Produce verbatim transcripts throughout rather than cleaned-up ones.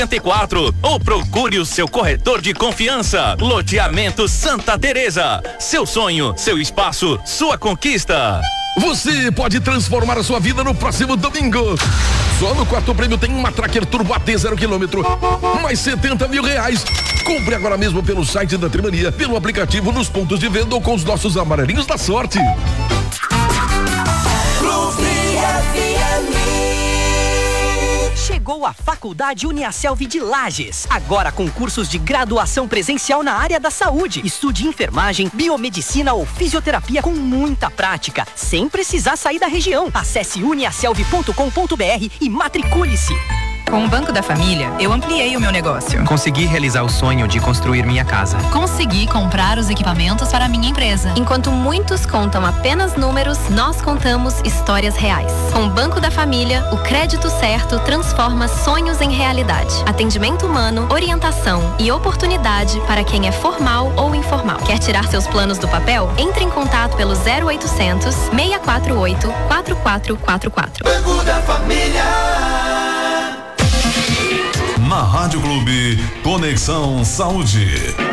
quatro ou procure o seu corretor de confiança. Loteamento Santa Teresa. Seu sonho, seu espaço, sua conquista. Você pode transformar a sua vida no próximo domingo. Só no quarto prêmio tem uma Tracker Turbo A T zero quilômetro, mais setenta mil reais. Compre agora mesmo pelo site da Trimania, pelo aplicativo, nos pontos de venda ou com os nossos amarelinhos da sorte. Chegou a Faculdade Uniaselv de Lages, agora com cursos de graduação presencial na área da saúde. Estude enfermagem, biomedicina ou fisioterapia com muita prática, sem precisar sair da região. Acesse uniaselv ponto com ponto br e matricule-se. Com o Banco da Família, eu ampliei o meu negócio. Consegui realizar o sonho de construir minha casa. Consegui comprar os equipamentos para a minha empresa. Enquanto muitos contam apenas números, nós contamos histórias reais. Com o Banco da Família, o crédito certo transforma sonhos em realidade. Atendimento humano, orientação e oportunidade para quem é formal ou informal. Quer tirar seus planos do papel? Entre em contato pelo zero oitocentos, seis quatro oito, quatro quatro quatro quatro. Banco da Família. Na Rádio Clube, Conexão Saúde.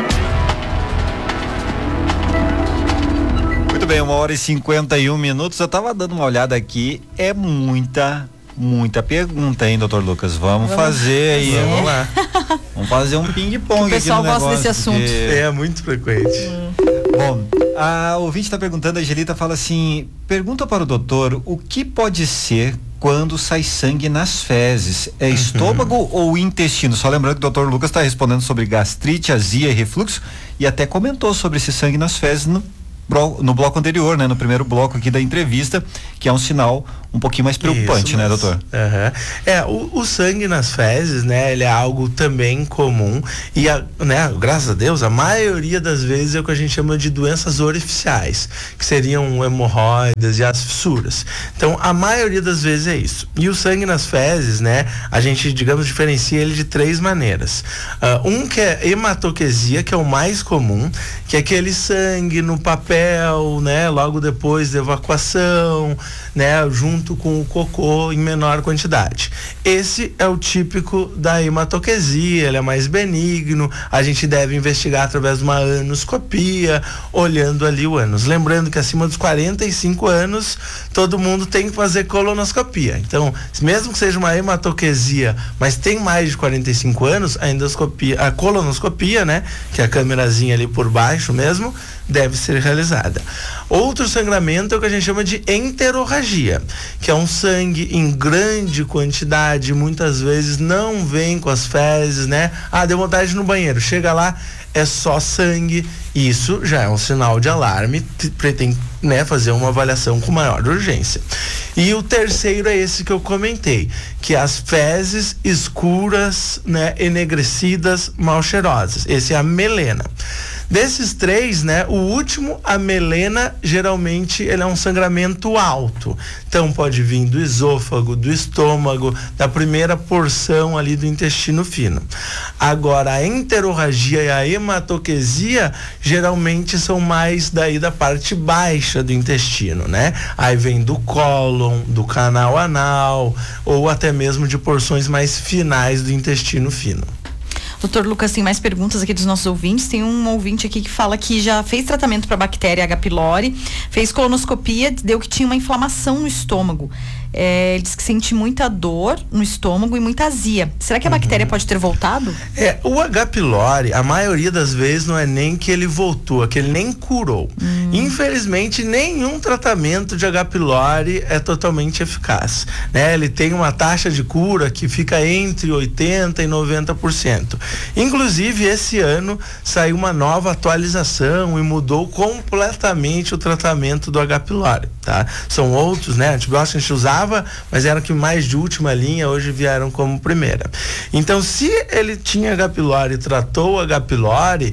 Muito bem, uma hora e cinquenta e um minutos. Eu tava dando uma olhada aqui. É muita, muita pergunta, hein, doutor Lucas? Vamos, Vamos fazer aí. É. Vamos lá. Vamos fazer um ping-pong. O pessoal aqui no gosta desse assunto. Porque... É muito frequente. Hum. Bom, a ouvinte está perguntando, a Angelita fala assim: pergunta para o doutor o que pode ser quando sai sangue nas fezes. É uhum. estômago ou intestino? Só lembrando que o doutor Lucas está respondendo sobre gastrite, azia e refluxo, e até comentou sobre esse sangue nas fezes no, no bloco anterior, né? No primeiro bloco aqui da entrevista, que é um sinal um pouquinho mais preocupante, Isso, né, mas, doutor? Uh-huh. É, o, o sangue nas fezes, né, ele é algo também comum e, a, né, graças a Deus, a maioria das vezes é o que a gente chama de doenças orificiais, que seriam hemorroidas e as fissuras. Então, a maioria das vezes é isso. E o sangue nas fezes, né, a gente, digamos, diferencia ele de três maneiras. Uh, um que é hematoquesia, que é o mais comum, que é aquele sangue no papel, né, logo depois da evacuação, né, junto com o cocô em menor quantidade. Esse é o típico da hematoquesia, ele é mais benigno, a gente deve investigar através de uma anoscopia, olhando ali o ânus. Lembrando que acima dos quarenta e cinco anos, todo mundo tem que fazer colonoscopia. Então, mesmo que seja uma hematoquesia, mas tem mais de quarenta e cinco anos, a endoscopia, a colonoscopia, né, que é a câmerazinha ali por baixo mesmo, deve ser realizada. Outro sangramento é o que a gente chama de enterorragia, que é um sangue em grande quantidade, muitas vezes não vem com as fezes, né? Ah, deu vontade no banheiro, chega lá, é só sangue. Isso já é um sinal de alarme, pretende, né, fazer uma avaliação com maior urgência. E o terceiro é esse que eu comentei, que é as fezes escuras, né, enegrecidas, mal cheirosas. Esse é a melena. Desses três, né, o último, a melena, geralmente ele é um sangramento alto. Então pode vir do esôfago, do estômago, da primeira porção ali do intestino fino. Agora, a enterorragia e a hematoquesia geralmente são mais daí da parte baixa do intestino, né? Aí vem do cólon, do canal anal, ou até mesmo de porções mais finais do intestino fino. Doutor Lucas, tem mais perguntas aqui dos nossos ouvintes. Tem um ouvinte aqui que fala que já fez tratamento para bactéria H. pylori, fez colonoscopia, deu que tinha uma inflamação no estômago. É, ele diz que sente muita dor no estômago e muita azia. Será que a bactéria uhum. pode ter voltado? É, o H. pylori, a maioria das vezes não é nem que ele voltou, é que ele nem curou. Hum. Infelizmente, nenhum tratamento de H. pylori é totalmente eficaz, né? Ele tem uma taxa de cura que fica entre oitenta por cento e noventa por cento. Inclusive, esse ano saiu uma nova atualização e mudou completamente o tratamento do H. pylori, tá? São outros, né? Antibióticos que a gente usava, mas eram que mais de última linha, hoje vieram como primeira. Então, se ele tinha H. pylori e tratou o H. pylori,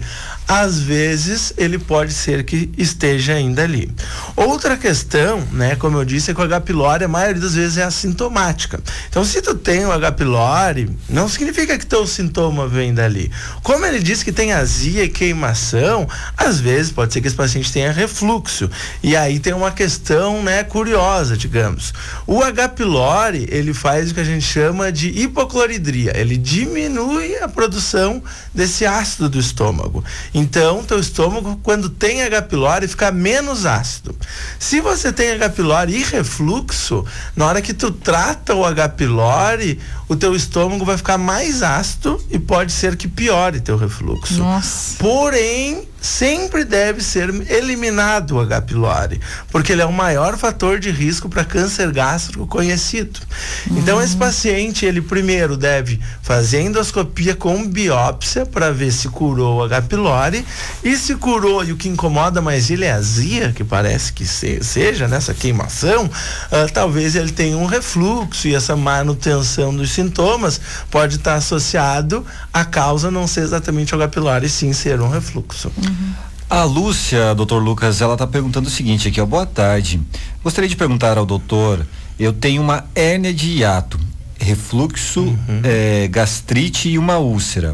às vezes ele pode ser que esteja ainda ali. Outra questão, né, como eu disse, é que o H. pylori a maioria das vezes é assintomática. Então, se tu tem o H. pylori, não significa que teu sintoma vem dali. Como ele disse que tem azia e queimação, às vezes pode ser que esse paciente tenha refluxo. E aí tem uma questão, né, curiosa, digamos. O H. pylori, ele faz o que a gente chama de hipocloridria. Ele diminui a produção desse ácido do estômago. Então, teu estômago, quando tem H. pylori, fica menos ácido. Se você tem H. pylori e refluxo, na hora que tu trata o H. pylori, o teu estômago vai ficar mais ácido e pode ser que piore teu refluxo. Nossa. Porém, sempre deve ser eliminado o H. pylori, porque ele é o maior fator de risco para câncer gástrico conhecido. Uhum. Então, esse paciente, ele primeiro deve fazer endoscopia com biópsia para ver se curou o H. pylori, e se curou e o que incomoda mais ele é a azia, que parece que se, seja nessa queimação, uh, talvez ele tenha um refluxo, e essa manutenção dos sintomas pode estar associado à causa não ser exatamente o H. pylori, sim ser um refluxo. Uhum. A Lúcia, doutor Lucas, ela está perguntando o seguinte aqui, ó, boa tarde. Gostaria de perguntar ao doutor, eu tenho uma hérnia de hiato, refluxo, uhum. é, gastrite e uma úlcera.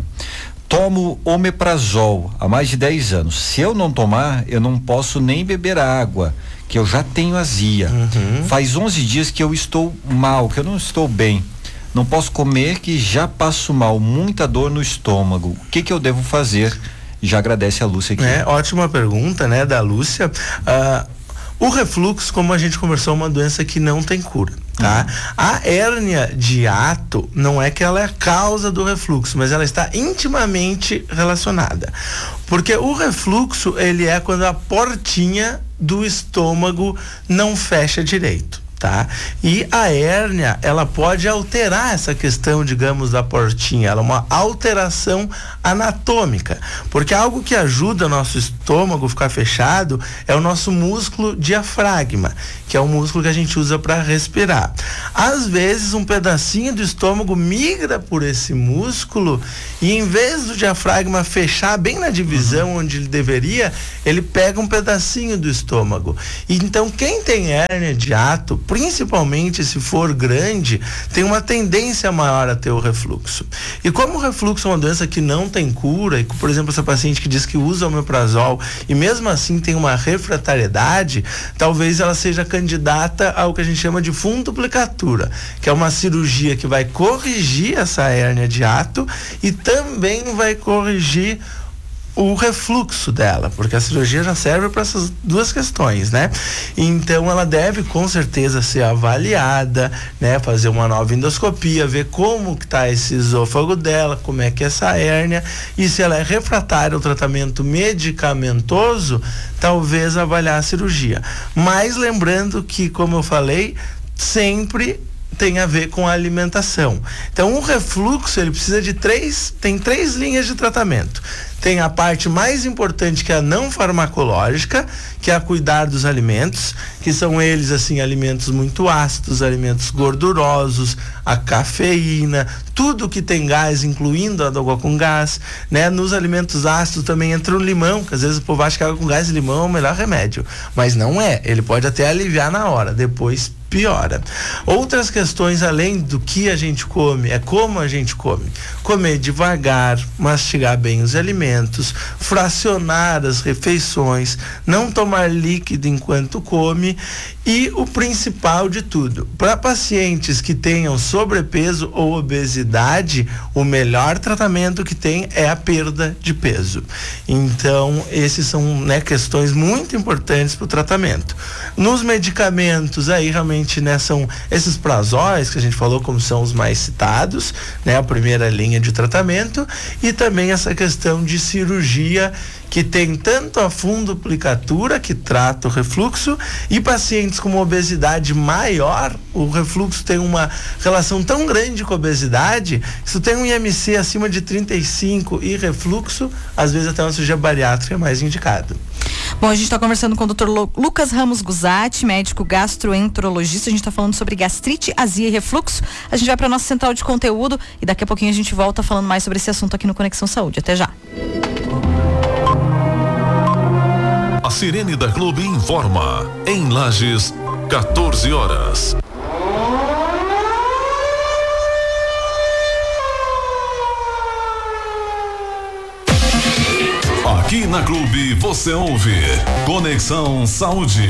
Tomo omeprazol há mais de dez anos. Se eu não tomar, eu não posso nem beber água, que eu já tenho azia. Uhum. Faz onze dias que eu estou mal, que eu não estou bem. Não posso comer, que já passo mal, muita dor no estômago. O que que eu devo fazer? Já agradece a Lúcia aqui. É, ótima pergunta, né, da Lúcia. Uh, o refluxo, como a gente conversou, é uma doença que não tem cura, tá? Uhum. A hérnia de hiato não é que ela é a causa do refluxo, mas ela está intimamente relacionada. Porque o refluxo, ele é quando a portinha do estômago não fecha direito. Tá? E a hérnia, ela pode alterar essa questão, digamos, da portinha. Ela é uma alteração anatômica, porque algo que ajuda o nosso estômago a ficar fechado é o nosso músculo diafragma, que é o músculo que a gente usa para respirar. Às vezes, um pedacinho do estômago migra por esse músculo e, em vez do diafragma fechar bem na divisão uhum. onde ele deveria, ele pega um pedacinho do estômago. E, então, quem tem hérnia de hiato, principalmente se for grande, tem uma tendência maior a ter o refluxo. E como o refluxo é uma doença que não tem cura, e por exemplo, essa paciente que diz que usa omeprazol e mesmo assim tem uma refratariedade, talvez ela seja candidata ao que a gente chama de funduplicatura, que é uma cirurgia que vai corrigir essa hérnia de hiato e também vai corrigir o refluxo dela, porque a cirurgia já serve para essas duas questões, né? Então ela deve com certeza ser avaliada, né? Fazer uma nova endoscopia, ver como que tá esse esôfago dela, como é que é essa hérnia, e se ela é refratária ao tratamento medicamentoso, talvez avaliar a cirurgia. Mas lembrando que, como eu falei, sempre tem a ver com a alimentação. Então, o refluxo, ele precisa de três, tem três linhas de tratamento. Tem a parte mais importante, que é a não farmacológica, que é a cuidar dos alimentos, que são eles, assim, alimentos muito ácidos, alimentos gordurosos, a cafeína, tudo que tem gás, incluindo a água com gás, né? Nos alimentos ácidos também entra o limão, que às vezes o povo acha que água com gás e limão é o melhor remédio, mas não é. Ele pode até aliviar na hora, depois piora. Outras questões além do que a gente come, é como a gente come. Comer devagar, mastigar bem os alimentos, fracionar as refeições, não tomar líquido enquanto come, e o principal de tudo, para pacientes que tenham sobrepeso ou obesidade, o melhor tratamento que tem é a perda de peso. Então, esses são, né, questões muito importantes para o tratamento. Nos medicamentos, aí realmente, né, são esses prazóis que a gente falou, como são os mais citados, né, a primeira linha de tratamento, e também essa questão de cirurgia, que tem tanto a funduplicatura, que trata o refluxo, e pacientes com uma obesidade maior, o refluxo tem uma relação tão grande com a obesidade, que se tu tem um I M C acima de trinta e cinco e refluxo, às vezes até uma cirurgia bariátrica é mais indicado. Bom, a gente está conversando com o doutor Lucas Ramos Guzatti, médico gastroenterologista. A gente está falando sobre gastrite, azia e refluxo. A gente vai para nossa central de conteúdo e daqui a pouquinho a gente volta falando mais sobre esse assunto aqui no Conexão Saúde. Até já. Sirene da Clube informa. Em Lages, quatorze horas. Aqui na Clube você ouve Conexão Saúde.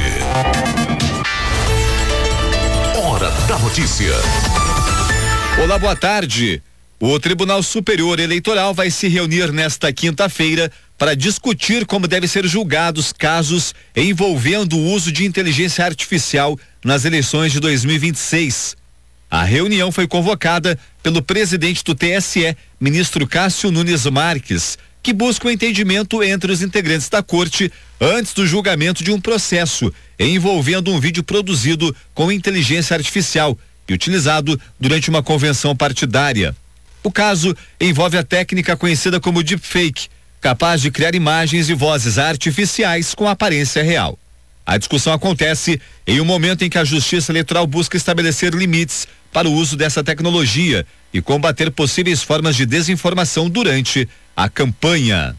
Hora da notícia. Olá, boa tarde. O Tribunal Superior Eleitoral vai se reunir nesta quinta-feira para discutir como devem ser julgados casos envolvendo o uso de inteligência artificial nas eleições de dois mil e vinte e seis. A reunião foi convocada pelo presidente do T S E, ministro Cássio Nunes Marques, que busca o entendimento entre os integrantes da corte antes do julgamento de um processo envolvendo um vídeo produzido com inteligência artificial e utilizado durante uma convenção partidária. O caso envolve a técnica conhecida como deepfake, capaz de criar imagens e vozes artificiais com aparência real. A discussão acontece em um momento em que a Justiça Eleitoral busca estabelecer limites para o uso dessa tecnologia e combater possíveis formas de desinformação durante a campanha.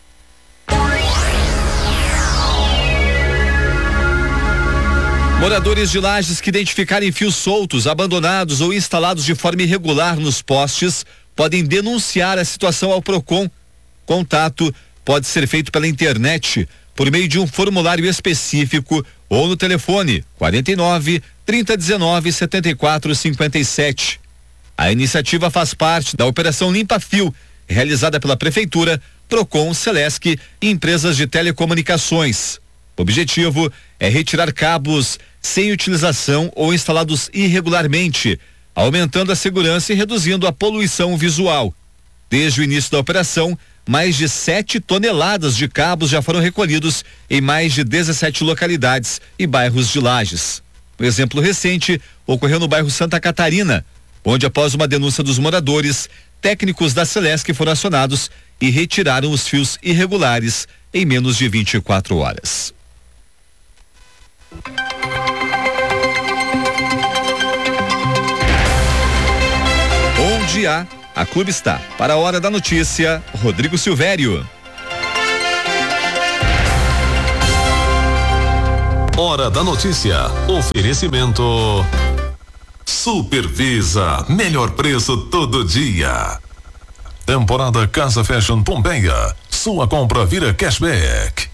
Moradores de Lages que identificarem fios soltos, abandonados ou instalados de forma irregular nos postes podem denunciar a situação ao Procon. Contato pode ser feito pela internet, por meio de um formulário específico ou no telefone quarenta e nove, trinta e dezenove, setenta e quatro, cinquenta e sete. A iniciativa faz parte da Operação Limpa Fio, realizada pela Prefeitura, Procon, Celesc e empresas de telecomunicações. O objetivo é retirar cabos sem utilização ou instalados irregularmente, aumentando a segurança e reduzindo a poluição visual. Desde o início da operação, mais de sete toneladas de cabos já foram recolhidos em mais de dezessete localidades e bairros de Lages. Um exemplo recente ocorreu no bairro Santa Catarina, onde, após uma denúncia dos moradores, técnicos da Celesc foram acionados e retiraram os fios irregulares em menos de vinte e quatro horas. Onde há, a Clube está. Para a hora da notícia, Rodrigo Silvério. Hora da notícia. Oferecimento Supervisa, melhor preço todo dia. Temporada Casa Fashion Pompeia. Sua compra vira cashback.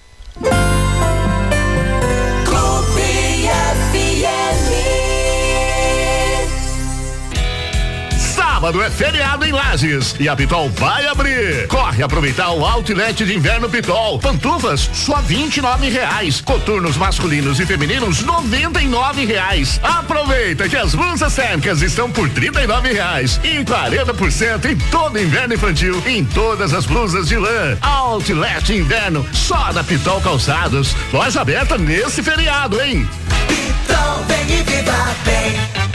Sábado é feriado em Lages e a Pitol vai abrir. Corre aproveitar o Outlet de Inverno Pitol. Pantufas só vinte e nove reais. Coturnos masculinos e femininos noventa e nove reais. Aproveita que as blusas térmicas estão por trinta e nove reais e quarenta por cento em todo inverno infantil em todas as blusas de lã. Outlet Inverno só da Pitol Calçados. Loja aberta nesse feriado, hein? Pitol, vem e viva bem.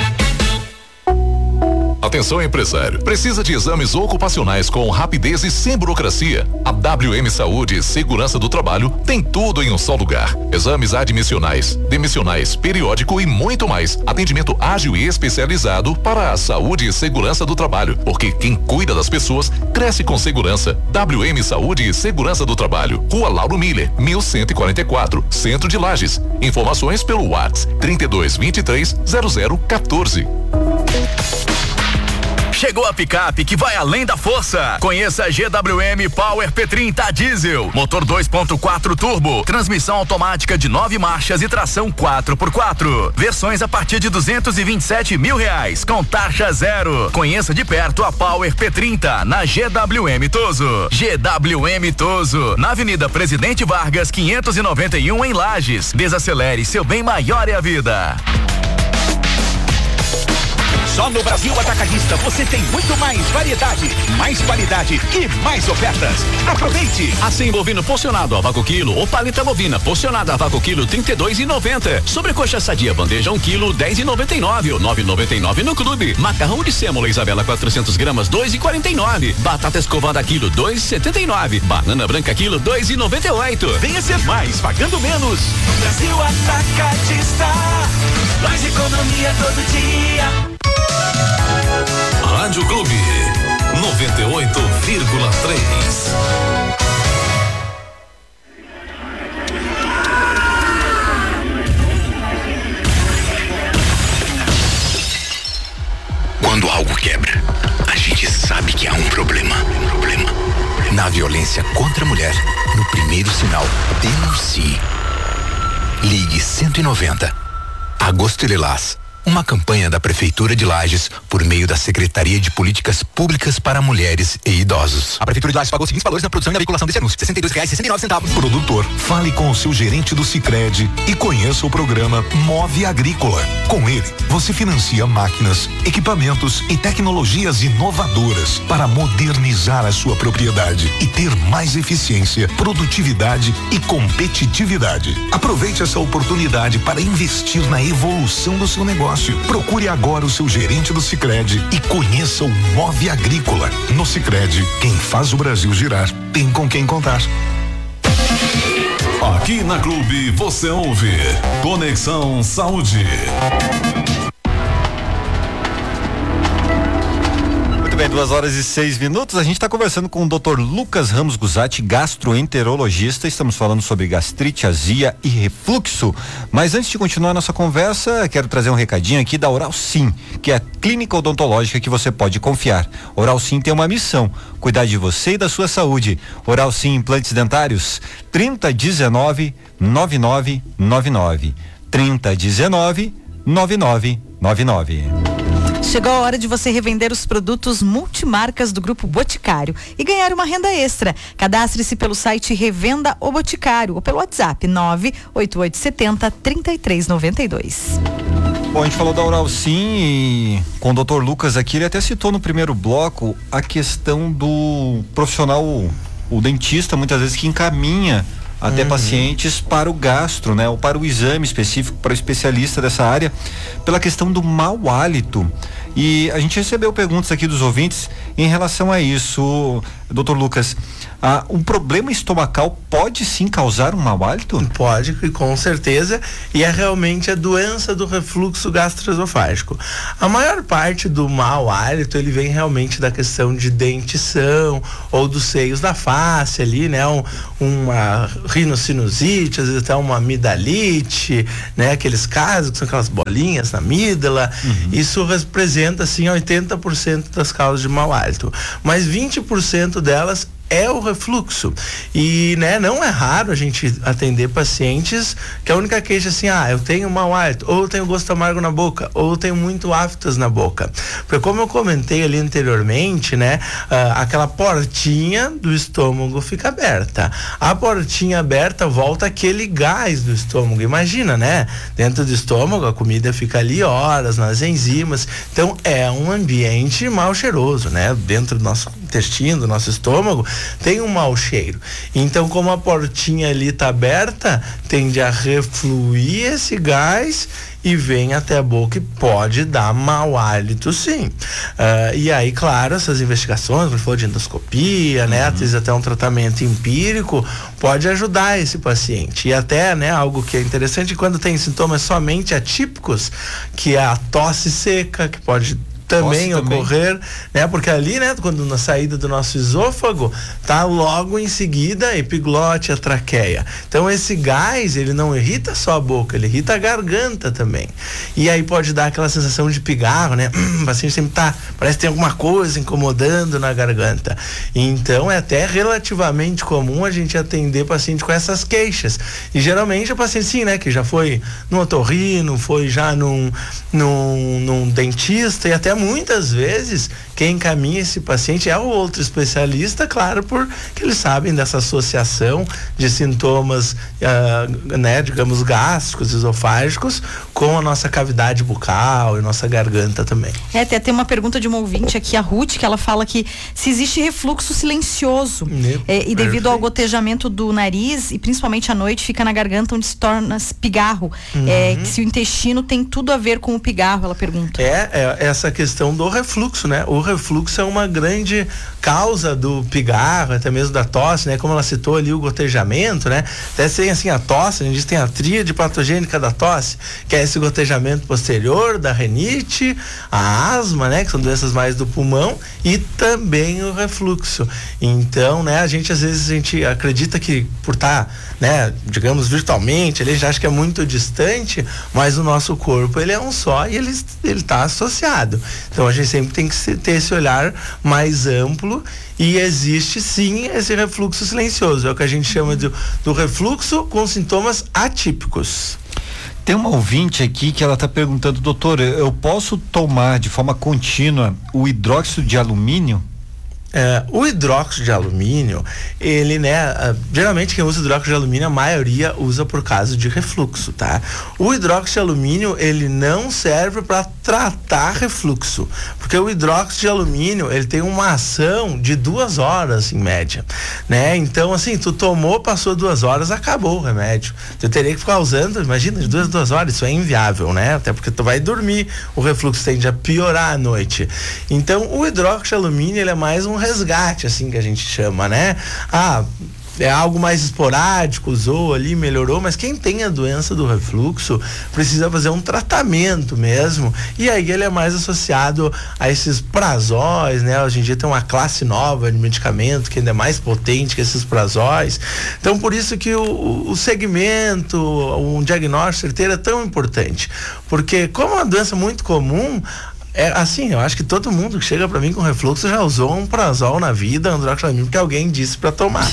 Atenção, empresário. Precisa de exames ocupacionais com rapidez e sem burocracia? A W M Saúde e Segurança do Trabalho tem tudo em um só lugar. Exames admissionais, demissionais, periódico e muito mais. Atendimento ágil e especializado para a saúde e segurança do trabalho. Porque quem cuida das pessoas cresce com segurança. W M Saúde e Segurança do Trabalho. Rua Lauro Miller, mil cento e quarenta e quatro, Centro de Lages. Informações pelo WhatsApp trinta e dois, vinte e três, zero zero, quatorze. Chegou a picape que vai além da força. Conheça a G W M Power P trinta Diesel. Motor dois ponto quatro turbo, transmissão automática de nove marchas e tração quatro por quatro. Versões a partir de duzentos e vinte e sete mil reais, com taxa zero. Conheça de perto a Power P trinta na G W M Toso. G W M Toso, na Avenida Presidente Vargas, quinhentos e noventa e um em Lages. Desacelere, seu bem maior é a vida. Só no Brasil Atacadista você tem muito mais variedade, mais qualidade e mais ofertas. Aproveite! Assim bovino porcionado a vácuo quilo ou paleta bovina porcionada a vácuo quilo trinta e dois e noventa. Sobrecoxa sadia bandeja um quilo dez e noventa e nove ou nove e noventa e nove no clube. Macarrão de sêmola Isabela quatrocentos gramas dois e quarenta e nove. Batata escovada quilo dois e setenta e nove. Banana branca quilo dois e noventa e oito. Venha ser mais pagando menos. Brasil Atacadista, mais economia todo dia. Rádio Clube noventa e oito vírgula três. Na violência contra a mulher, no primeiro sinal, denuncie. Ligue cento e noventa. Agosto Lilás. Uma campanha da Prefeitura de Lages por meio da Secretaria de Políticas Públicas para Mulheres e Idosos. A Prefeitura de Lages pagou os seguintes valores na produção e na veiculação desse anúncio: sessenta e dois reais e sessenta e nove centavos. Produtor, fale com o seu gerente do Sicredi e conheça o programa Move Agrícola. Com ele, você financia máquinas, equipamentos e tecnologias inovadoras para modernizar a sua propriedade e ter mais eficiência, produtividade e competitividade. Aproveite essa oportunidade para investir na evolução do seu negócio. Procure agora o seu gerente do Sicredi e conheça o Move Agrícola. No Sicredi, quem faz o Brasil girar tem com quem contar. Aqui na Clube você ouve Conexão Saúde. Bem, duas horas e seis minutos, a gente está conversando com o doutor Lucas Ramos Guzatti, gastroenterologista. Estamos falando sobre gastrite, azia e refluxo. Mas antes de continuar a nossa conversa, quero trazer um recadinho aqui da Oral Sim, que é a clínica odontológica que você pode confiar. Oral Sim tem uma missão: cuidar de você e da sua saúde. Oral Sim Implantes Dentários, trinta dezenove, noventa e nove noventa e nove. trinta dezenove, noventa e nove noventa e nove. Chegou a hora de você revender os produtos multimarcas do Grupo Boticário e ganhar uma renda extra. Cadastre-se pelo site Revenda o Boticário ou pelo WhatsApp nove oito oito sete zero, três três nove dois. Bom, a gente falou da Oral Sim e com o doutor Lucas aqui, ele até citou no primeiro bloco a questão do profissional, o dentista, muitas vezes que encaminha até uhum. pacientes para o gastro, né? Ou para o exame específico, para o especialista dessa área, pela questão do mau hálito. E a gente recebeu perguntas aqui dos ouvintes em relação a isso, doutor Lucas. Ah, um problema estomacal pode sim causar um mau hálito? Pode, com certeza, e é realmente a doença do refluxo gastroesofágico. A maior parte do mau hálito, ele vem realmente da questão de dentição ou dos seios da face ali, né? Um, uma rinocinusite, às vezes até uma amidalite, né? Aqueles casos que são aquelas bolinhas na amígdala. Uhum. Isso representa, assim, oitenta por cento das causas de mau hálito. Mas vinte por cento delas é o refluxo. E, né, não é raro a gente atender pacientes que a única queixa é assim: ah, eu tenho mau hálito, ou eu tenho gosto amargo na boca, ou eu tenho muito aftas na boca. Porque, como eu comentei ali anteriormente, né, ah, aquela portinha do estômago fica aberta. A portinha aberta volta aquele gás do estômago. Imagina, né? Dentro do estômago a comida fica ali horas nas enzimas. Então é um ambiente mal cheiroso, né? Dentro do nosso intestino, do nosso estômago, tem um mau cheiro. Então, como a portinha ali tá aberta, tende a refluir esse gás e vem até a boca e pode dar mau hálito, sim. Uh, e aí, claro, essas investigações, como falou de endoscopia, uhum. né, às vezes até um tratamento empírico, pode ajudar esse paciente. E até, né, algo que é interessante, quando tem sintomas somente atípicos, que é a tosse seca, que pode também Posso ocorrer, também. né? Porque ali, né, quando na saída do nosso esôfago, tá logo em seguida a epiglote, a traqueia. Então esse gás, ele não irrita só a boca, ele irrita a garganta também. E aí pode dar aquela sensação de pigarro, né? O paciente sempre tá, parece que tem alguma coisa incomodando na garganta. Então é até relativamente comum a gente atender paciente com essas queixas. E geralmente o paciente, sim, né, que já foi no otorrino, foi já num, num, num dentista, e até muitas vezes quem encaminha esse paciente é o outro especialista, claro, porque eles sabem dessa associação de sintomas, uh, né, digamos, gástricos, esofágicos, com a nossa cavidade bucal e nossa garganta também. É, até tem uma pergunta de uma ouvinte aqui, a Ruth, que ela fala que se existe refluxo silencioso é, e devido Perfeito. ao gotejamento do nariz e principalmente à noite fica na garganta onde se torna pigarro, uhum. é, que se o intestino tem tudo a ver com o pigarro, ela pergunta. É, é essa questão do refluxo, né? O refluxo é uma grande causa do pigarro, até mesmo da tosse, né? Como ela citou ali o gotejamento, né? Até tem assim a tosse, a gente tem a tríade patogênica da tosse, que é esse gotejamento posterior da rinite, a asma, né? Que são doenças mais do pulmão, e também o refluxo. Então, né? A gente às vezes a gente acredita que por estar, tá, né? Digamos virtualmente, ele já acha que é muito distante, mas o nosso corpo ele é um só e ele ele está associado. Então a gente sempre tem que ter esse olhar mais amplo, e existe sim esse refluxo silencioso, é o que a gente chama de, do refluxo com sintomas atípicos. Tem uma ouvinte aqui que ela está perguntando, doutor, eu posso tomar de forma contínua o hidróxido de alumínio? É, o hidróxido de alumínio, ele, né, uh, geralmente quem usa hidróxido de alumínio, a maioria usa por causa de refluxo, tá? O hidróxido de alumínio, ele não serve para tratar refluxo, porque o hidróxido de alumínio, ele tem uma ação de duas horas em média, né? Então, assim, tu tomou, passou duas horas, acabou o remédio. Tu teria que ficar usando, imagina, de duas a duas horas, isso é inviável, né? Até porque tu vai dormir, o refluxo tende a piorar à noite. Então, o hidróxido de alumínio, ele é mais um resgate, assim que a gente chama, né? Ah, é algo mais esporádico, usou ali, melhorou, mas quem tem a doença do refluxo precisa fazer um tratamento mesmo, e aí ele é mais associado a esses prazóis, né? Hoje em dia tem uma classe nova de medicamento que ainda é mais potente que esses prazóis, então por isso que o, o segmento, um diagnóstico certeiro é tão importante, porque como é uma doença muito comum, é assim, eu acho que todo mundo que chega pra mim com refluxo já usou um prazol na vida, um hidroxalamina, porque alguém disse pra tomar.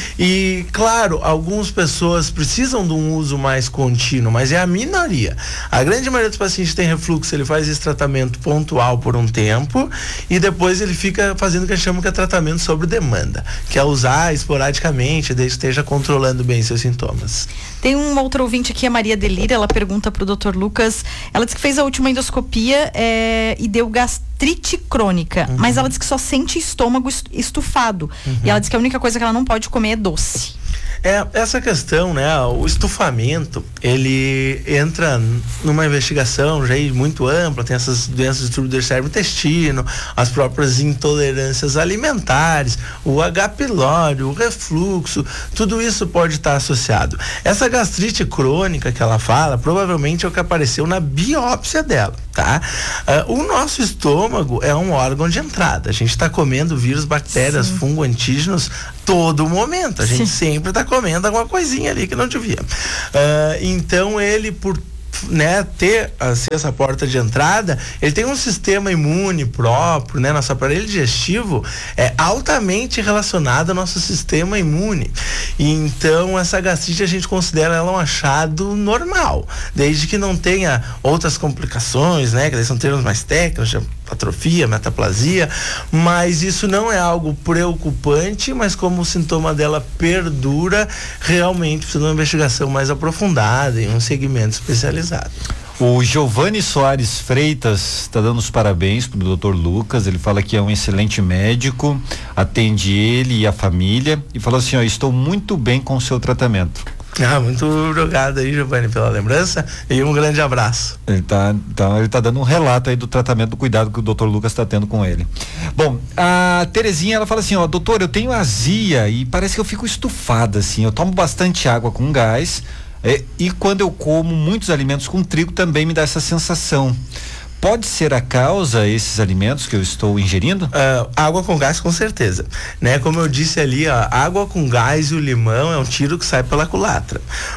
E, claro, algumas pessoas precisam de um uso mais contínuo, mas é a minoria. A grande maioria dos pacientes que tem refluxo, ele faz esse tratamento pontual por um tempo e depois ele fica fazendo o que a gente chama que é tratamento sobre demanda, que é usar esporadicamente, desde que esteja controlando bem seus sintomas. Tem um outro ouvinte aqui, a Maria Delira, ela pergunta pro doutor Lucas, ela disse que fez a última endoscopia é, e deu gastrite crônica, uhum. mas ela disse que só sente estômago estufado, uhum. e ela disse que a única coisa que ela não pode comer é doce. É, essa questão, né, o estufamento, ele entra numa investigação já muito ampla, tem essas doenças distribuídas do cérebro e intestino, as próprias intolerâncias alimentares, o H. pylori, o refluxo, tudo isso pode estar associado. Essa gastrite crônica que ela fala, provavelmente é o que apareceu na biópsia dela, tá? Uh, o nosso estômago é um órgão de entrada, a gente está comendo vírus, bactérias, Sim. fungo, antígenos todo momento, a gente Sim. sempre está comendo alguma coisinha ali que não devia. Uh, então ele, por né, ter assim, essa porta de entrada, ele tem um sistema imune próprio, né? Nosso aparelho digestivo é altamente relacionado ao nosso sistema imune. E então essa gastrite a gente considera ela um achado normal, desde que não tenha outras complicações, né? Que são termos mais técnicos, atrofia, metaplasia, mas isso não é algo preocupante, mas como o sintoma dela perdura, realmente precisa de uma investigação mais aprofundada em um segmento especializado. O Giovanni Soares Freitas está dando os parabéns pro doutor Lucas, ele fala que é um excelente médico, atende ele e a família, e falou assim, ó, estou muito bem com o seu tratamento. Ah, muito obrigado aí, Giovanni, pela lembrança e um grande abraço. Ele tá, então, ele tá dando um relato aí do tratamento, do cuidado que o doutor Lucas está tendo com ele. Bom, a Terezinha, ela fala assim, ó, doutor, eu tenho azia e parece que eu fico estufada, assim, eu tomo bastante água com gás é, e quando eu como muitos alimentos com trigo também me dá essa sensação. Pode ser a causa esses alimentos que eu estou ingerindo? Uh, água com gás, com certeza, né? Como eu disse ali, ó, água com gás e o limão é um tiro que sai pela culatra,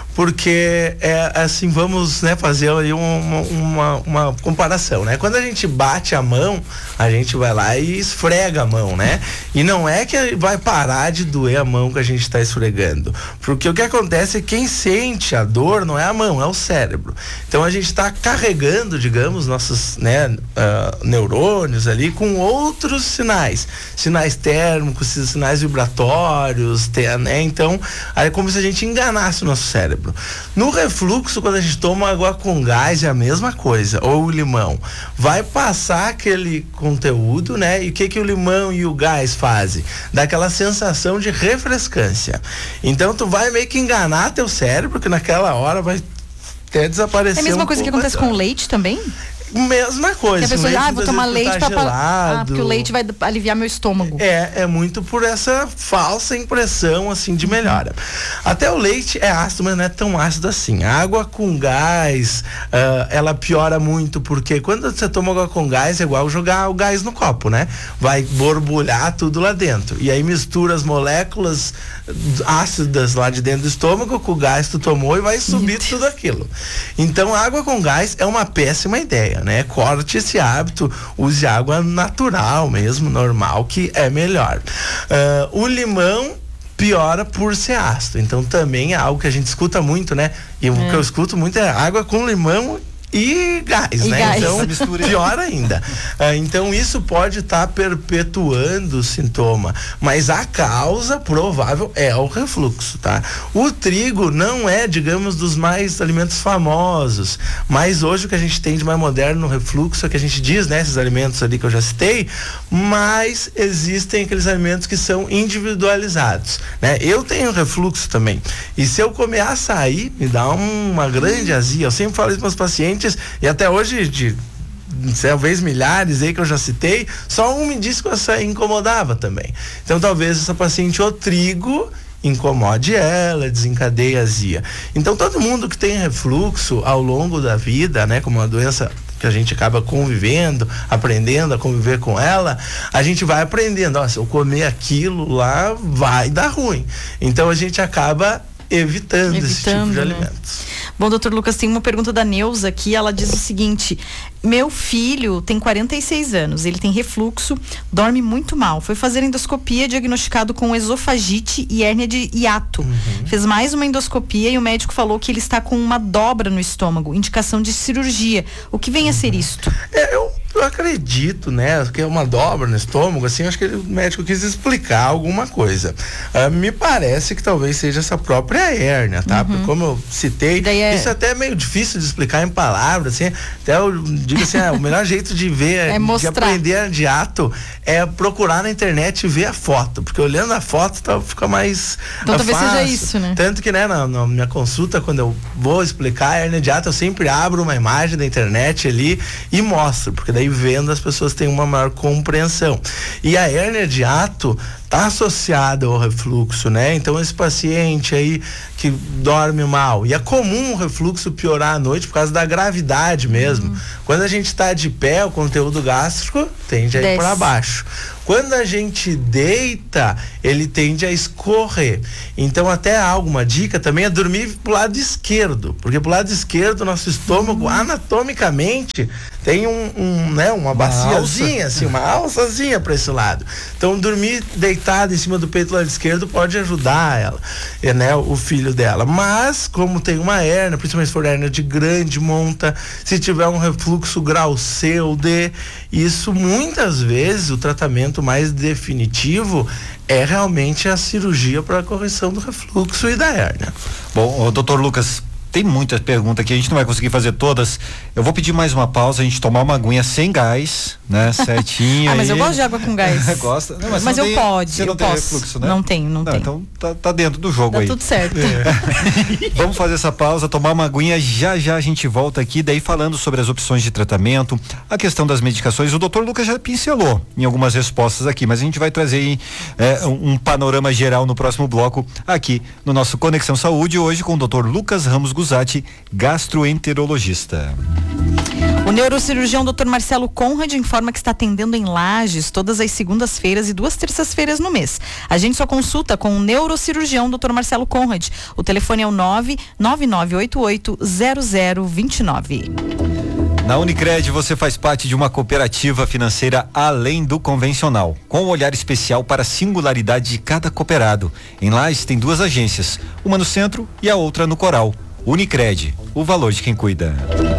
porque é assim, vamos, né, fazer aí uma, uma, uma comparação, né? Quando a gente bate a mão, a gente vai lá e esfrega a mão, né? E não é que vai parar de doer a mão que a gente está esfregando, porque o que acontece é que quem sente a dor não é a mão, é o cérebro. Então a gente está carregando, digamos, nossos né, uh, neurônios ali com outros sinais, sinais térmicos, sinais vibratórios, tem, né? Então, é como se a gente enganasse o nosso cérebro. No refluxo, quando a gente toma água com gás, é a mesma coisa, ou o limão, vai passar aquele conteúdo, né? E o que que o limão e o gás fazem? Dá aquela sensação de refrescância. Então, tu vai meio que enganar teu cérebro, que naquela hora vai até desaparecer. É a mesma um coisa que acontece com o leite também? Mesma coisa. Que a pessoa diz, ah, vou tomar leite tá pra, ah, porque o leite vai aliviar meu estômago. É, é muito por essa falsa impressão, assim, de melhora. Até o leite é ácido, mas não é tão ácido assim. A água com gás, uh, ela piora muito, porque quando você toma água com gás, é igual jogar o gás no copo, né? Vai borbulhar tudo lá dentro. E aí mistura as moléculas ácidas lá de dentro do estômago com o gás que tu tomou e vai subir tudo aquilo. Então, a água com gás é uma péssima ideia. ideia, né? Corte esse hábito, use água natural mesmo, normal, que é melhor. Uh, o limão piora por ser ácido, então também é algo que a gente escuta muito, né? E é. o que eu escuto muito é água com limão e gás, e né? Gás. Então, pior ainda. Ah, então, isso pode estar tá perpetuando o sintoma, mas a causa provável é o refluxo, tá? O trigo não é, digamos, dos mais alimentos famosos, mas hoje o que a gente tem de mais moderno no refluxo é que a gente diz, né? Esses alimentos ali que eu já citei, mas existem aqueles alimentos que são individualizados, né? Eu tenho refluxo também, e se eu comer açaí, me dá um, uma grande azia. Eu sempre falo isso para os pacientes, e até hoje, de talvez milhares aí que eu já citei, só um me disse que o açaí incomodava também. Então talvez essa paciente, o trigo incomode ela, desencadeia azia. Então todo mundo que tem refluxo ao longo da vida, né, como uma doença que a gente acaba convivendo, aprendendo a conviver com ela, a gente vai aprendendo, ó, se eu comer aquilo lá, vai dar ruim. Então a gente acaba evitando, evitando esse tipo de né? alimentos. Bom, doutor Lucas, tem uma pergunta da Neuza aqui, ela diz o seguinte: meu filho tem quarenta e seis anos, ele tem refluxo, dorme muito mal, foi fazer endoscopia, diagnosticado com esofagite e hérnia de hiato. Uhum. Fez mais uma endoscopia e o médico falou que ele está com uma dobra no estômago, indicação de cirurgia. O que vem uhum. a ser isto? É, eu Eu acredito, né, que é uma dobra no estômago, assim, acho que o médico quis explicar alguma coisa. Uh, me parece que talvez seja essa própria hérnia, tá? Uhum. Porque como eu citei, é... isso é até meio difícil de explicar em palavras, assim, até eu digo assim, ah, o melhor jeito de ver, é de aprender de ato, é procurar na internet e ver a foto, porque olhando a foto tá, fica mais então uh, talvez fácil. Seja isso, né? Tanto que, né, na, na minha consulta, quando eu vou explicar a hérnia de hiato, eu sempre abro uma imagem da internet ali e mostro, porque daí vendo as pessoas têm uma maior compreensão. E a hérnia de hiato está associada ao refluxo, né? Então esse paciente aí que dorme mal, e é comum o refluxo piorar à noite por causa da gravidade mesmo. Uhum. Quando a gente está de pé, o conteúdo gástrico tende a ir para baixo. Quando a gente deita, ele tende a escorrer. Então até alguma dica também é dormir pro lado esquerdo, porque pro lado esquerdo nosso estômago uhum. anatomicamente tem um, um né, uma, uma baciazinha, alça. assim, uma alçazinha para esse lado. Então dormir deitado em cima do peito do lado esquerdo pode ajudar ela, né, o filho dela. Mas como tem uma hérnia, principalmente se for hérnia de grande monta, se tiver um refluxo grau C ou D, isso muitas vezes o tratamento mais definitivo é realmente a cirurgia para a correção do refluxo e da hérnia. Bom, doutor Lucas, tem muita pergunta aqui, a gente não vai conseguir fazer todas. Eu vou pedir mais uma pausa, a gente tomar uma aguinha sem gás, né? Certinho. Ah, mas aí. eu gosto de água com gás. Gosta? Não, mas mas eu tem, pode, você eu não posso. Tem refluxo, né? Não tenho, não, não tenho. Então tá, tá dentro do jogo tá aí. Tá tudo certo. É. Vamos fazer essa pausa, tomar uma aguinha, já já a gente volta aqui, daí falando sobre as opções de tratamento, a questão das medicações. O doutor Lucas já pincelou em algumas respostas aqui, mas a gente vai trazer aí, é, um, um panorama geral no próximo bloco aqui no nosso Conexão Saúde, hoje com o doutor Lucas Ramos Guzatti, gastroenterologista. O neurocirurgião doutor Marcelo Conrad informa que está atendendo em Lages todas as segundas-feiras e duas terças-feiras no mês. A gente só consulta com o neurocirurgião doutor Marcelo Conrad. O telefone é o nove nove nove oito oito zero zero dois nove. Na Unicred você faz parte de uma cooperativa financeira além do convencional, com um olhar especial para a singularidade de cada cooperado. Em Lages tem duas agências, uma no centro e a outra no Coral. Unicred, o valor de quem cuida.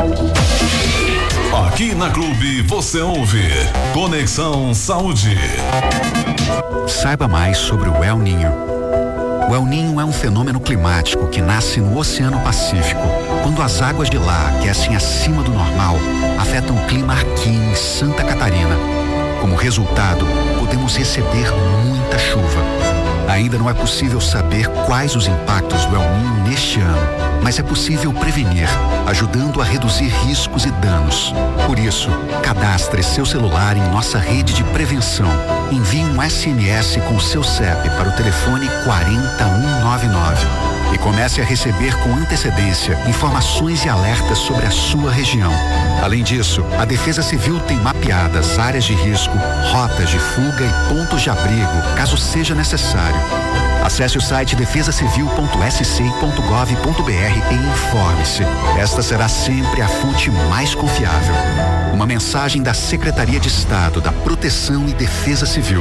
Aqui na Clube você ouve Conexão Saúde. Saiba mais sobre o El Niño. O El Niño é um fenômeno climático que nasce no Oceano Pacífico, quando as águas de lá aquecem acima do normal, afetam o clima aqui em Santa Catarina. Como resultado, podemos receber muita chuva. Ainda não é possível saber quais os impactos do El Niño neste ano, mas é possível prevenir, ajudando a reduzir riscos e danos. Por isso, cadastre seu celular em nossa rede de prevenção. Envie um S M S com seu C E P para o telefone quatro zero um nove nove e comece a receber com antecedência informações e alertas sobre a sua região. Além disso, a Defesa Civil tem mapeadas áreas de risco, rotas de fuga e pontos de abrigo, caso seja necessário. Acesse o site defesa civil ponto s c ponto gov ponto b r e informe-se. Esta será sempre a fonte mais confiável. Uma mensagem da Secretaria de Estado da Proteção e Defesa Civil.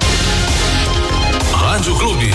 Rádio Clube.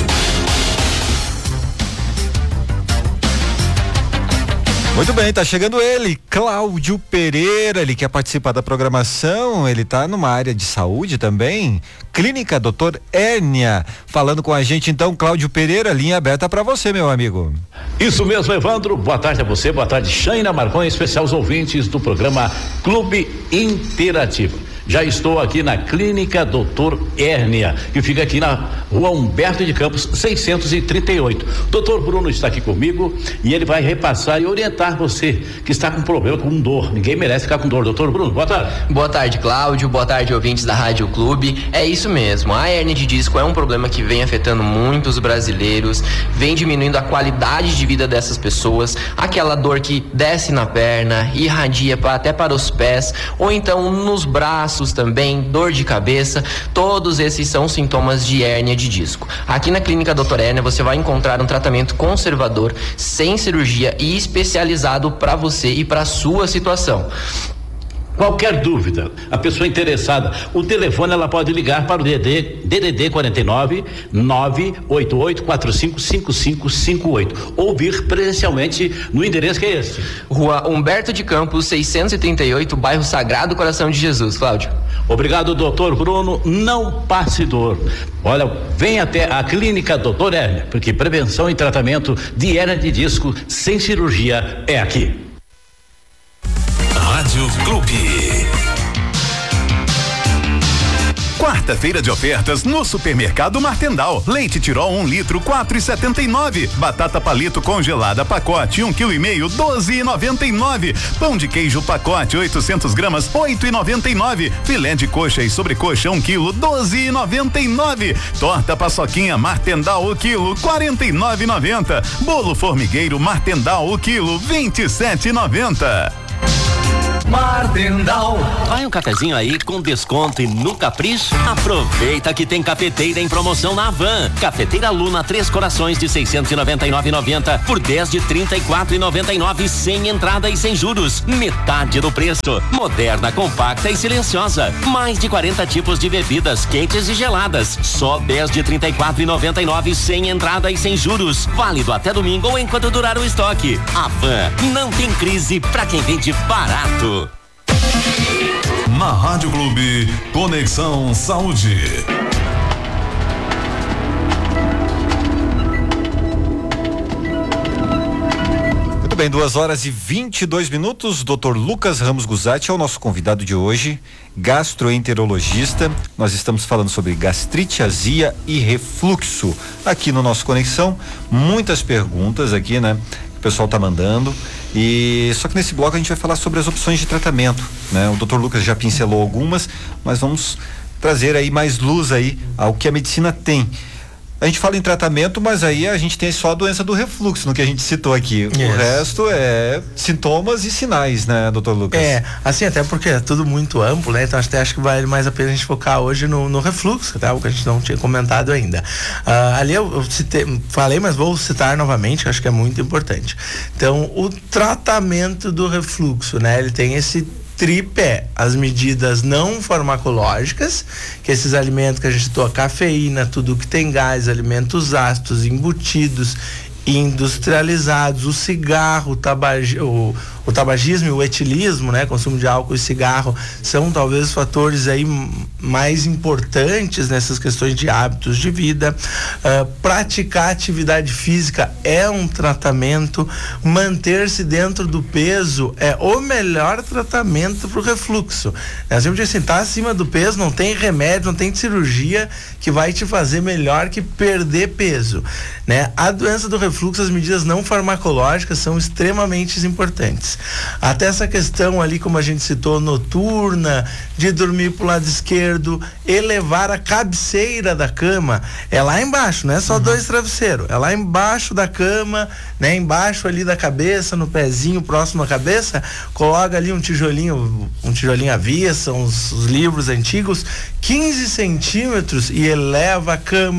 Muito bem, tá chegando ele, Cláudio Pereira, ele quer participar da programação, ele tá numa área de saúde também, Clínica doutor Hérnia, falando com a gente então, Cláudio Pereira, linha aberta para você, meu amigo. Isso mesmo, Evandro, boa tarde a você, boa tarde, Shaina Marcon, em especial os ouvintes do programa Clube Interativo. Já estou aqui na Clínica doutor Hérnia, que fica aqui na Rua Humberto de Campos, seiscentos e trinta e oito. doutor Bruno está aqui comigo e ele vai repassar e orientar você que está com problema, com dor. Ninguém merece ficar com dor. doutor Bruno, boa tarde. Boa tarde, Cláudio. Boa tarde, ouvintes da Rádio Clube. É isso mesmo. A hérnia de disco é um problema que vem afetando muitos brasileiros, vem diminuindo a qualidade de vida dessas pessoas, aquela dor que desce na perna, irradia até para os pés, ou então nos braços também, dor de cabeça. Todos esses são sintomas de hérnia de disco. Aqui na Clínica doutor Hérnia você vai encontrar um tratamento conservador, sem cirurgia e especializado para você e para sua situação. Qualquer dúvida, a pessoa interessada, o telefone ela pode ligar para o D D D quarenta e nove, nove oito oito quatro cinco cinco cinco cinco oito ou vir presencialmente no endereço que é esse. Rua Humberto de Campos, seiscentos e trinta e oito, bairro Sagrado Coração de Jesus, Cláudio. Obrigado, doutor Bruno, não passe dor. Olha, vem até a Clínica doutor Hérnia, porque prevenção e tratamento de hérnia de disco sem cirurgia é aqui. Rádio Clube. Quarta-feira de ofertas no Supermercado Martendal. Leite Tirol um litro, quatro e setenta e nove. Batata palito congelada pacote um quilo e meio, doze e noventa e nove. Pão de queijo pacote oitocentos gramas, oito e noventa e nove. Filé de coxa e sobrecoxa um quilo, doze e noventa e nove. Torta paçoquinha Martendal o quilo, quarenta e nove e noventa. Bolo formigueiro Martendal o quilo, vinte e sete e noventa. Martendal. Vai um cafezinho aí com desconto e no capricho? Aproveita que tem cafeteira em promoção na Havan. Cafeteira Luna Três Corações de seiscentos e noventa e nove reais e noventa centavos por dez de trinta e quatro reais e noventa e nove centavos sem entrada e sem juros. Metade do preço. Moderna, compacta e silenciosa. Mais de quarenta tipos de bebidas quentes e geladas. Só dez de trinta e quatro reais e noventa e nove centavos sem entrada e sem juros. Válido até domingo ou enquanto durar o estoque. Havan, não tem crise pra quem vende barato. Na Rádio Clube, Conexão Saúde. Muito bem, duas horas e vinte e dois minutos. doutor Lucas Ramos Guzatti é o nosso convidado de hoje, gastroenterologista. Nós estamos falando sobre gastrite, azia e refluxo aqui no nosso Conexão. Muitas perguntas aqui, né? O pessoal tá mandando. E só que nesse bloco a gente vai falar sobre as opções de tratamento, né? O doutor Lucas já pincelou algumas, mas vamos trazer aí mais luz aí ao que a medicina tem. A gente fala em tratamento, mas aí a gente tem só a doença do refluxo, no que a gente citou aqui. Yes. O resto é sintomas e sinais, né, doutor Lucas? É, assim, até porque é tudo muito amplo, né? Então até acho que vale mais a pena a gente focar hoje no, no refluxo, tá? O que a gente não tinha comentado ainda. Uh, ali eu, eu citei, falei, mas vou citar novamente, acho que é muito importante. Então, o tratamento do refluxo, né? Ele tem esse tripé, as medidas não farmacológicas, que esses alimentos que a gente citou, a cafeína, tudo que tem gás, alimentos ácidos, embutidos, industrializados, o cigarro, o, tabagi, o, o tabagismo e o etilismo, né? Consumo de álcool e cigarro são talvez os fatores aí mais importantes nessas questões de hábitos de vida. Uh, praticar atividade física é um tratamento, manter-se dentro do peso é o melhor tratamento para o refluxo. Eu sempre digo assim, tá acima do peso, não tem remédio, não tem cirurgia que vai te fazer melhor que perder peso, né? A doença do refluxo, as medidas não farmacológicas são extremamente importantes. Até essa questão ali, como a gente citou, noturna, de dormir pro lado esquerdo, elevar a cabeceira da cama, é lá embaixo, não é só uhum. dois travesseiros, é lá embaixo da cama, né? Embaixo ali da cabeça, no pezinho próximo à cabeça, coloca ali um tijolinho, um tijolinho à vista, são os, os livros antigos, quinze centímetros, e eleva a cama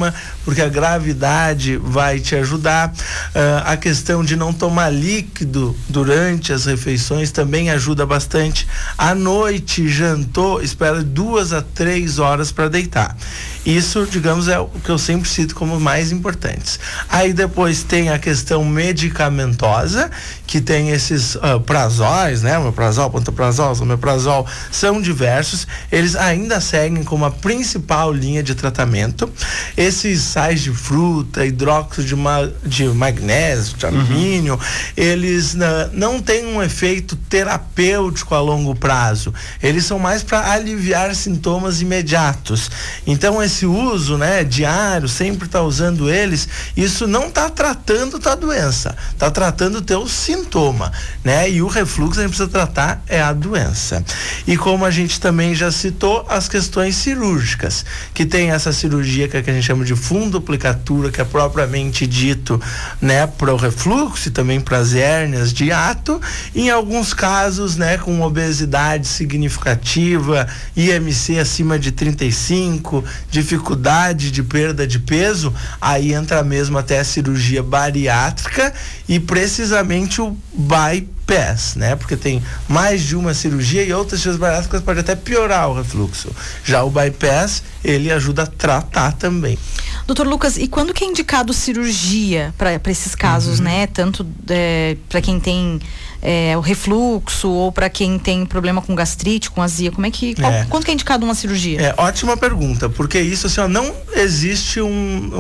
porque a gravidade vai te ajudar. Uh, a questão de não tomar líquido durante as refeições também ajuda bastante. À noite, jantou, espera duas a três horas para deitar. Isso, digamos, é o que eu sempre cito como mais importantes. Aí depois tem a questão medicamentosa, que tem esses uh, prazóis, né? Omeprazol, pantoprazol, omeprazol, são diversos. Eles ainda seguem como a principal linha de tratamento. Esses sais de fruta, hidróxido de, ma de magnésio, de alumínio, uhum. eles uh, não têm um efeito terapêutico a longo prazo. Eles são mais para aliviar sintomas imediatos. Então, esse uso, né, diário, sempre tá usando eles, isso não tá tratando tua doença, tá tratando o teu sintoma, né? E o refluxo a gente precisa tratar é a doença. E como a gente também já citou, as questões cirúrgicas, que tem essa cirurgia que, é que a gente chama de fundoplicatura, que é propriamente dito, né, para o refluxo e também para as hérnias de hiato. Em alguns casos, né, com obesidade significativa, I M C acima de trinta e cinco, dificuldade de perda de peso, aí entra mesmo até a cirurgia bariátrica e precisamente o bypass, né? Porque tem mais de uma cirurgia e outras cirurgias bariátricas podem até piorar o refluxo. Já o bypass, ele ajuda a tratar também. Doutor Lucas, e quando que é indicado cirurgia para esses casos, uhum. né? Tanto é, para quem tem é, o refluxo ou para quem tem problema com gastrite, com azia, como é que, qual, é. quando que é indicado uma cirurgia? É, ótima pergunta, porque isso assim, ó, não existe um,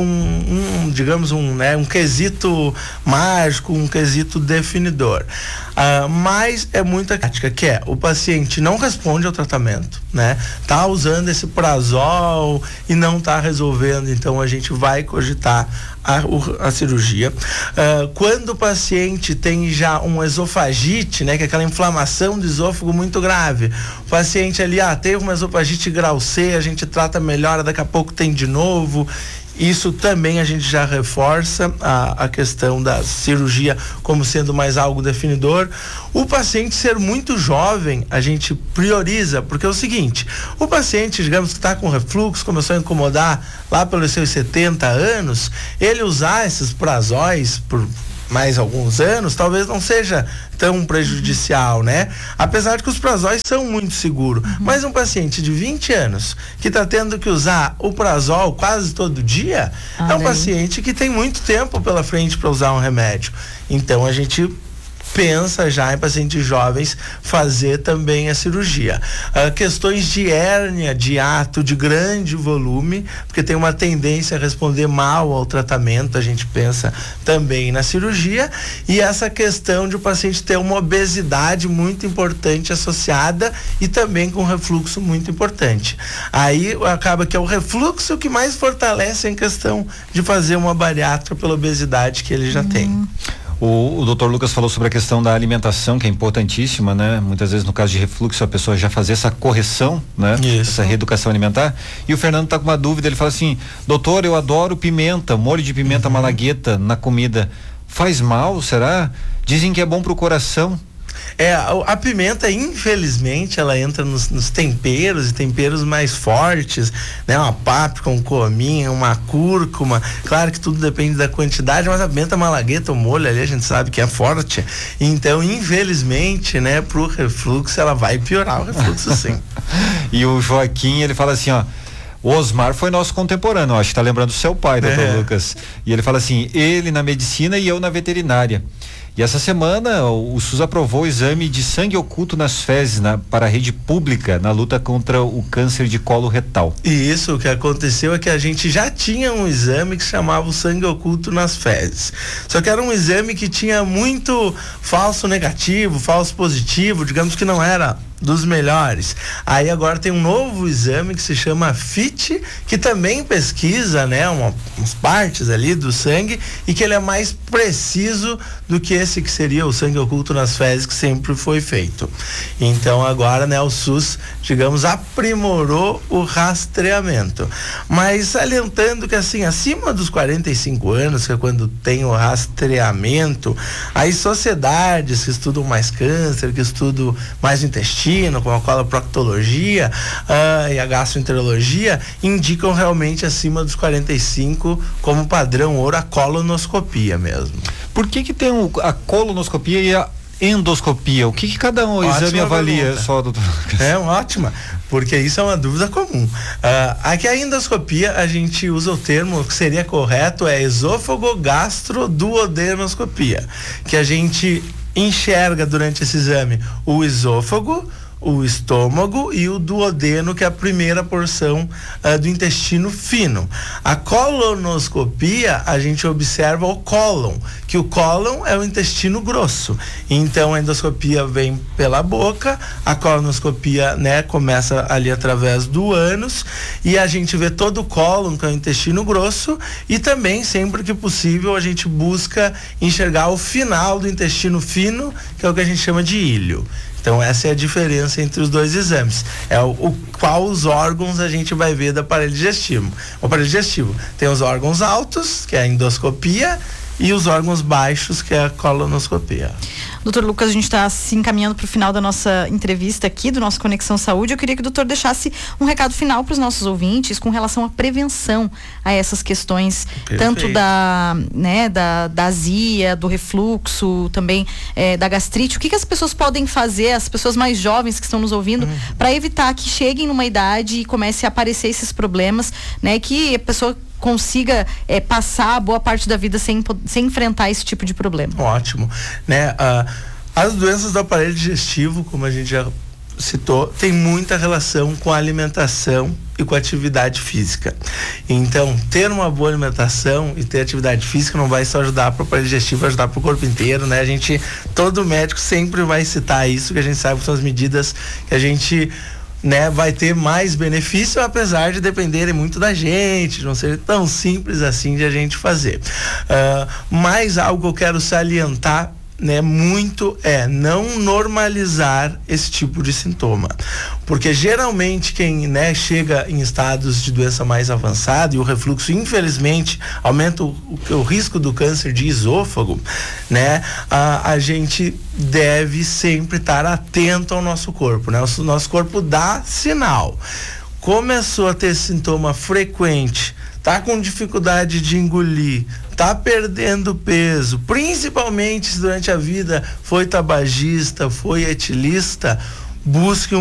um, um digamos, um, né, um quesito mágico, um quesito definidor. Uh, mas é muita prática, que é, o paciente não responde ao tratamento, né? Tá usando esse prazol e não tá resolvendo, então a gente vai cogitar a, a cirurgia. Uh, quando o paciente tem já uma esofagite, né? Que é aquela inflamação do esôfago muito grave, o paciente ali, ah, teve uma esofagite grau C, a gente trata melhor, daqui a pouco tem de novo. Isso também a gente já reforça a, a questão da cirurgia como sendo mais algo definidor. O paciente ser muito jovem, a gente prioriza, porque é o seguinte, o paciente, digamos que está com refluxo, começou a incomodar lá pelos seus setenta anos, ele usar esses prazóis por mais alguns anos, talvez não seja tão prejudicial, né? Apesar de que os prazóis são muito seguros. Uhum. Mas um paciente de vinte anos que está tendo que usar o prazol quase todo dia, ah, é um paciente que tem muito tempo pela frente para usar um remédio. Então a gente pensa já em pacientes jovens fazer também a cirurgia. Uh, questões de hérnia, de hiato, de grande volume, porque tem uma tendência a responder mal ao tratamento, a gente pensa também na cirurgia, e essa questão de o paciente ter uma obesidade muito importante associada e também com refluxo muito importante. Aí acaba que é o refluxo que mais fortalece em questão de fazer uma bariátrica pela obesidade que ele já hum. tem. O, o doutor Lucas falou sobre a questão da alimentação, que é importantíssima, né? Muitas vezes no caso de refluxo a pessoa já fazer essa correção, né? Isso. Essa reeducação alimentar. E o Fernando tá com uma dúvida, ele fala assim, doutor, eu adoro pimenta, molho de pimenta uhum. malagueta na comida. Faz mal, será? Dizem que é bom pro coração. É, a, a pimenta, infelizmente, ela entra nos, nos temperos e temperos mais fortes, né? Uma páprica, um cominho, uma cúrcuma. Claro que tudo depende da quantidade, mas a pimenta malagueta, o molho ali, a gente sabe que é forte. Então, infelizmente, né, pro refluxo, ela vai piorar o refluxo, sim. E o Joaquim, ele fala assim, ó, o Osmar foi nosso contemporâneo, acho que tá lembrando do seu pai, doutor é. Lucas. E ele fala assim, ele na medicina e eu na veterinária. E essa semana o SUS aprovou o exame de sangue oculto nas fezes na, para a rede pública na luta contra o câncer de colo retal. E isso, o que aconteceu é que a gente já tinha um exame que chamava o sangue oculto nas fezes. Só que era um exame que tinha muito falso negativo, falso positivo, digamos que não era dos melhores. Aí agora tem um novo exame que se chama F I T, que também pesquisa, né, uma, umas partes ali do sangue e que ele é mais preciso do que esse esse que seria o sangue oculto nas fezes que sempre foi feito. Então agora, né, o SUS, digamos, aprimorou o rastreamento. Mas salientando que assim, acima dos quarenta e cinco anos, que é quando tem o rastreamento, as sociedades que estudam mais câncer, que estudam mais o intestino, como a coloproctologia uh, e a gastroenterologia, indicam realmente acima dos quarenta e cinco como padrão ouro a colonoscopia mesmo. Por que que tem o, a colonoscopia e a endoscopia? O que que cada um Ótima exame avalia pergunta. só, doutor? É ótima, porque isso é uma dúvida comum. Uh, aqui a endoscopia, a gente usa o termo que seria correto, é esôfago-gastro-duodenoscopia, que a gente enxerga durante esse exame o esôfago, o estômago e o duodeno, que é a primeira porção uh, do intestino fino. A colonoscopia, a gente observa o cólon, que o cólon é o intestino grosso. Então a endoscopia vem pela boca, a colonoscopia, né, começa ali através do ânus, e a gente vê todo o cólon, que é o intestino grosso, e também, sempre que possível, a gente busca enxergar o final do intestino fino, que é o que a gente chama de ilho. Então essa é a diferença entre os dois exames. É o, o qual os órgãos a gente vai ver do aparelho digestivo. O aparelho digestivo tem os órgãos altos, que é a endoscopia, e os órgãos baixos, que é a colonoscopia. Doutor Lucas, a gente está se encaminhando para o final da nossa entrevista aqui, do nosso Conexão Saúde. Eu queria que o doutor deixasse um recado final para os nossos ouvintes com relação à prevenção a essas questões, Perfeito. tanto da, né, da, da azia, do refluxo, também é, da gastrite. O que, que as pessoas podem fazer, as pessoas mais jovens que estão nos ouvindo, hum. para evitar que cheguem numa idade e comece a aparecer esses problemas, né, que a pessoa consiga é, passar boa parte da vida sem, sem enfrentar esse tipo de problema. Ótimo, né? Uh, as doenças do aparelho digestivo, como a gente já citou, tem muita relação com a alimentação e com a atividade física. Então, ter uma boa alimentação e ter atividade física não vai só ajudar para o aparelho digestivo, vai ajudar para o corpo inteiro, né? A gente, todo médico sempre vai citar isso, que a gente sabe que são as medidas que a gente, né, vai ter mais benefício, apesar de dependerem muito da gente, não ser tão simples assim de a gente fazer. Uh, mais algo que eu quero salientar, né, muito é não normalizar esse tipo de sintoma, porque geralmente quem, né, chega em estados de doença mais avançada, e o refluxo infelizmente aumenta o, o, o risco do câncer de esôfago, né, a, a gente deve sempre estar atento ao nosso corpo, né? O nosso corpo dá sinal. Começou a ter sintoma frequente, tá com dificuldade de engolir, tá perdendo peso, principalmente se durante a vida foi tabagista, foi etilista, busque um